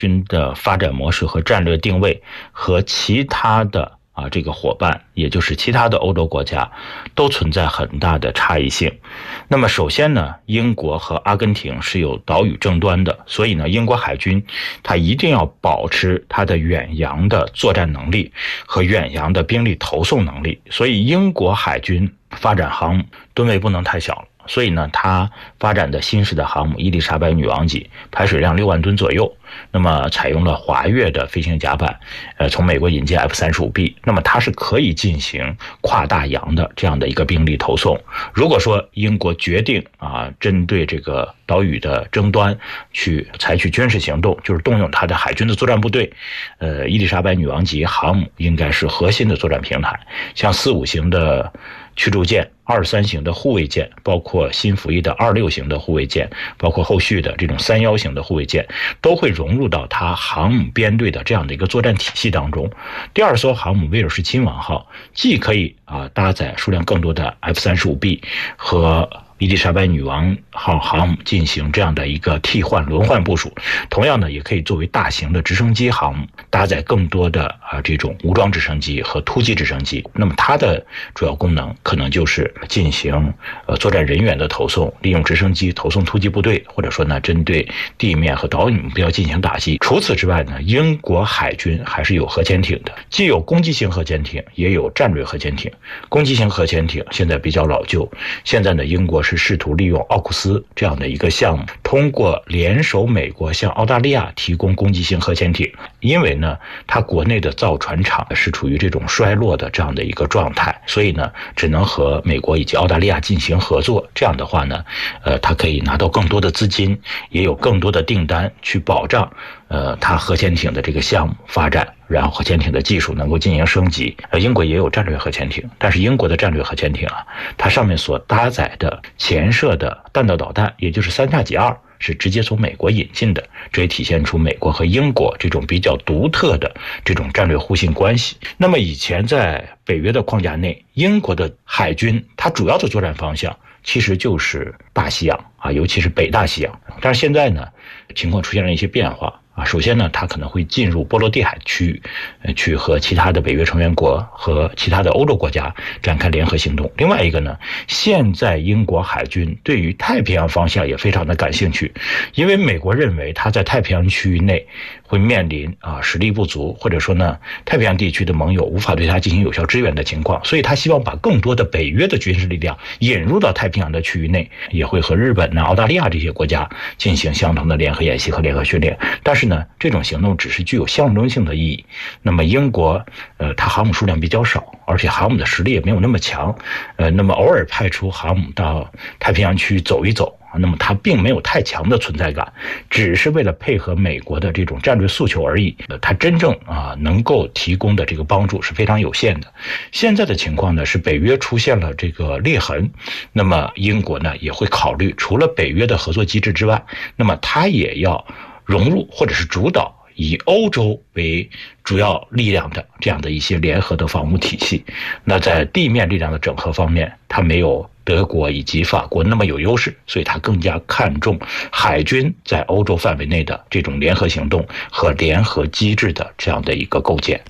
军的发展模式和战略定位和其他的这个伙伴，也就是其他的欧洲国家都存在很大的差异性。那么首先呢，英国和阿根廷是有岛屿争端的，所以呢，英国海军它一定要保持它的远洋的作战能力和远洋的兵力投送能力，所以英国海军发展航母吨位不能太小了。所以呢，它发展的新式的航母伊丽莎白女王级排水量6万吨左右，那么采用了华跃的飞行甲板，从美国引进 F-35B， 那么它是可以进行跨大洋的这样的一个兵力投送。如果说英国决定针对这个岛屿的争端去采取军事行动，就是动用它的海军的作战部队，伊丽莎白女王级航母应该是核心的作战平台，像4-5型的驱逐舰、23型的护卫舰，包括新服役的26型的护卫舰，包括后续的这种31型的护卫舰，都会融入到它航母编队的这样的一个作战体系当中。第二艘航母威尔士亲王号既可以搭载数量更多的 F-35B 和伊丽莎白女王号航母进行这样的一个替换轮换部署，同样呢，也可以作为大型的直升机航母，搭载更多的这种武装直升机和突击直升机。那么它的主要功能可能就是进行作战人员的投送，利用直升机投送突击部队，或者说呢，针对地面和岛屿目标进行打击。除此之外呢，英国海军还是有核潜艇的，既有攻击型核潜艇，也有战略核潜艇。攻击型核潜艇现在比较老旧，现在呢，英国是试图利用奥库斯这样的一个项目，通过联手美国向澳大利亚提供攻击型核潜艇。因为呢，它国内的造船厂是处于这种衰落的这样的一个状态，所以呢，只能和美国以及澳大利亚进行合作。这样的话呢，它可以拿到更多的资金，也有更多的订单去保障它核潜艇的这个项目发展，然后核潜艇的技术能够进行升级。英国也有战略核潜艇，但是英国的战略核潜艇它上面所搭载的潜射的弹道导弹，也就是3-2是直接从美国引进的，这也体现出美国和英国这种比较独特的这种战略互信关系。那么以前在北约的框架内，英国的海军它主要的作战方向其实就是大西洋尤其是北大西洋。但是现在呢，情况出现了一些变化首先呢，它可能会进入波罗的海区域，去和其他的北约成员国和其他的欧洲国家展开联合行动。另外一个呢，现在英国海军对于太平洋方向也非常的感兴趣，因为美国认为它在太平洋区域内会面临实力不足，或者说呢，太平洋地区的盟友无法对它进行有效支援的情况，所以他希望把更多的北约的军事力量引入到太平洋的区域内，也会和日本澳大利亚这些国家进行相同的联合演习和联合训练。但是呢，这种行动只是具有象征性的意义。那么英国它航母数量比较少，而且航母的实力也没有那么强，那么偶尔派出航母到太平洋区走一走，那么它并没有太强的存在感，只是为了配合美国的这种战略诉求而已。它真正能够提供的这个帮助是非常有限的。现在的情况呢，是北约出现了这个裂痕，那么英国呢也会考虑除了北约的合作机制之外，那么它也要融入或者是主导以欧洲为主要力量的这样的一些联合的防务体系。那在地面力量的整合方面，它没有德国以及法国那么有优势，所以它更加看重海军在欧洲范围内的这种联合行动和联合机制的这样的一个构建。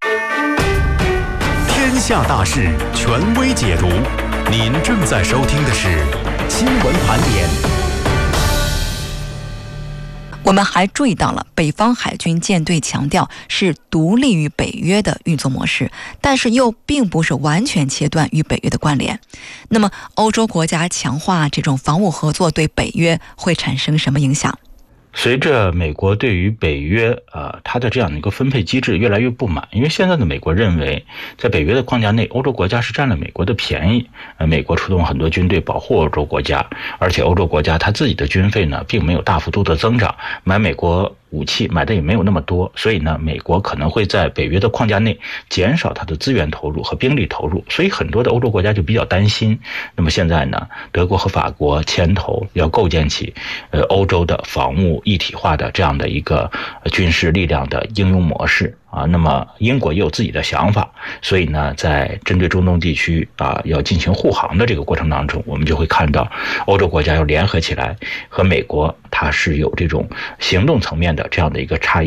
天下大事，权威解读。您正在收听的是新闻盘点。 我们还注意到了北方海军舰队强调是独立于北约的运作模式，但是又并不是完全切断与北约的关联。那么欧洲国家强化这种防务合作对北约会产生什么影响？ 随着美国对于北约它的这样的一个分配机制越来越不满，因为现在的美国认为在北约的框架内，欧洲国家是占了美国的便宜，美国出动很多军队保护欧洲国家，而且欧洲国家它自己的军费呢并没有大幅度的增长，买美国武器买的也没有那么多，所以呢，美国可能会在北约的框架内减少它的资源投入和兵力投入，所以很多的欧洲国家就比较担心。那么现在呢，德国和法国牵头要构建起欧洲的防务一体化的这样的一个军事力量的应用模式那么英国也有自己的想法，所以呢，在针对中东地区要进行护航的这个过程当中，我们就会看到欧洲国家要联合起来，和美国它是有这种行动层面的这样的一个差异。